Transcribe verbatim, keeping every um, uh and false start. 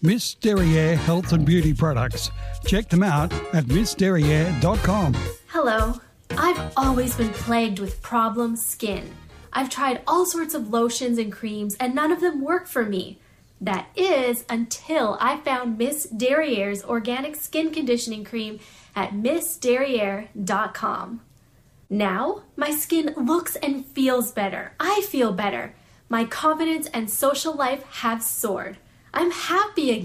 Miss Derriere Health and Beauty Products. Check them out at miss derriere dot com. Hello. I've always been plagued with problem skin. I've tried all sorts of lotions and creams and none of them work for me. That is until I found Miss Derriere's organic skin conditioning cream at miss derriere dot com. Now, my skin looks and feels better. I feel better. My confidence and social life have soared. I'm happy again.